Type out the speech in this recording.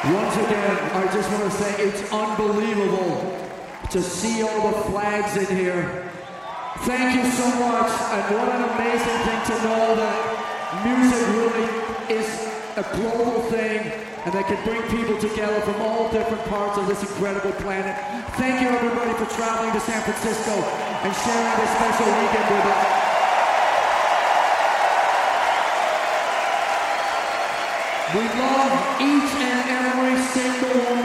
Once again, I just want to say it's unbelievable to see all the flags in here. Thank you so much, and what an amazing thing to know that music really is a global thing and that can bring people together from all different parts of this incredible planet. Thank you everybody for traveling to San Francisco and sharing this special weekend with us. We love each and every single one